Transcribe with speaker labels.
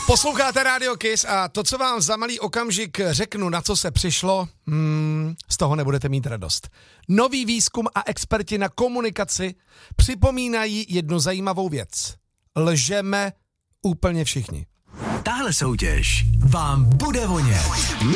Speaker 1: Posloucháte Radio Kiss a to, co vám za malý okamžik řeknu, na co se přišlo, z toho nebudete mít radost. Nový výzkum a experti na komunikaci připomínají jednu zajímavou věc. Lžeme úplně všichni.
Speaker 2: Tahle soutěž vám bude vonět.